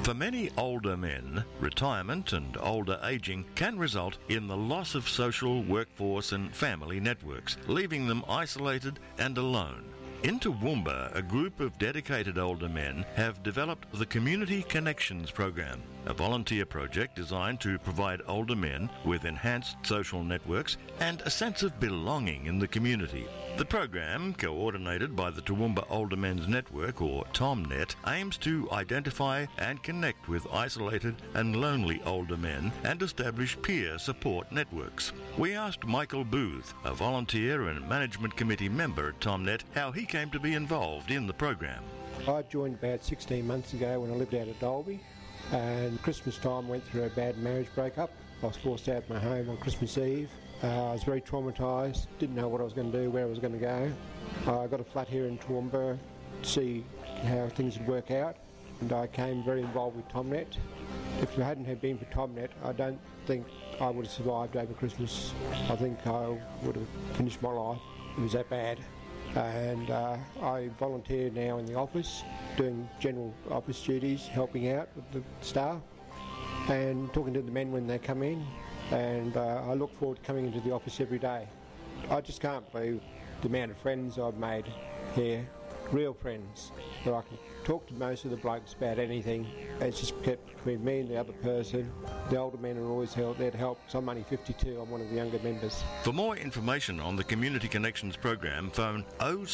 For many older men, retirement and older ageing can result in the loss of social, workforce and family networks, leaving them isolated and alone. In Toowoomba, a group of dedicated older men have developed the Community Connections Program, a volunteer project designed to provide older men with enhanced social networks and a sense of belonging in the community. The program, coordinated by the Toowoomba Older Men's Network, or TOMNet, aims to identify and connect with isolated and lonely older men and establish peer support networks. We asked Michael Booth, a volunteer and management committee member at TOMNet, how he came to be involved in the program. I joined about 16 months ago when I lived out at Dalby, and Christmas time went through a bad marriage breakup. I was forced out of my home on Christmas Eve. I was very traumatised, didn't know what I was going to do, where I was going to go. I got a flat here in Toowoomba to see how things would work out, and I came very involved with TOMNet. If it hadn't have been for TOMNet, I don't think I would have survived over Christmas. I think I would have finished my life. It was that bad. And I volunteer now in the office, doing general office duties, helping out with the staff and talking to the men when they come in. And I look forward to coming into the office every day. I just can't believe the amount of friends I've made here, real friends, that I can talk to most of the blokes about anything. It's just kept between me and the other person. The older men are always there to help. So I'm only 52, I'm one of the younger members. For more information on the Community Connections program, phone